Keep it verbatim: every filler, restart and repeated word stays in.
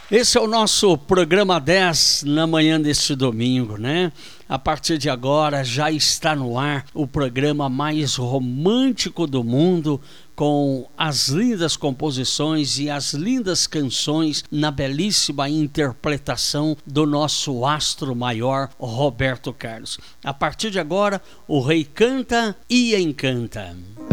Esse é o nosso programa dez na manhã deste domingo, né? A partir de agora já está no ar o programa mais romântico do mundo, com as lindas composições e as lindas canções na belíssima interpretação do nosso astro maior, Roberto Carlos. A partir de agora, o rei canta e encanta.